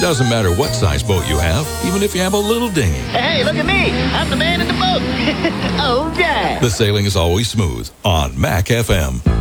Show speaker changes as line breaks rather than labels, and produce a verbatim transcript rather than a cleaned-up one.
Doesn't matter what size boat you have, even if you have a little dinghy.
Hey, look at me. I'm the man in the boat. All right.
The sailing is always smooth on Mac F M.